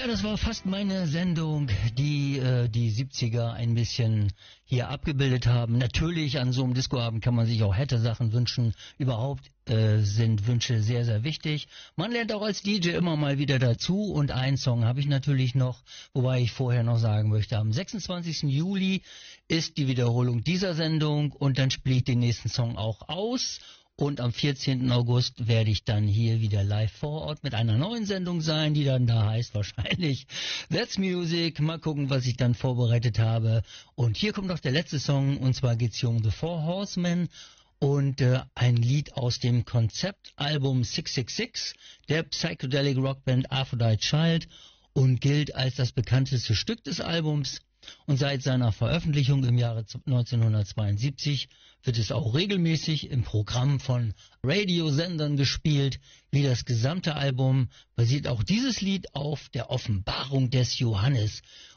Ja, das war fast meine Sendung, die die 70er ein bisschen hier abgebildet haben. Natürlich, an so einem Discoabend kann man sich auch hätte Sachen wünschen. Überhaupt sind Wünsche sehr, sehr wichtig. Man lernt auch als DJ immer mal wieder dazu. Und einen Song habe ich natürlich noch, wobei ich vorher noch sagen möchte, am 26. Juli ist die Wiederholung dieser Sendung und dann spiele ich den nächsten Song auch aus. Und am 14. August werde ich dann hier wieder live vor Ort mit einer neuen Sendung sein, die dann da heißt wahrscheinlich That's Music. Mal gucken, was ich dann vorbereitet habe. Und hier kommt noch der letzte Song, und zwar geht's hier um The Four Horsemen und ein Lied aus dem Konzeptalbum 666 der Psychedelic Rockband Aphrodite Child und gilt als das bekannteste Stück des Albums. Und seit seiner Veröffentlichung im Jahre 1972 wird es auch regelmäßig im Programm von Radiosendern gespielt. Wie das gesamte Album basiert auch dieses Lied auf der Offenbarung des Johannes.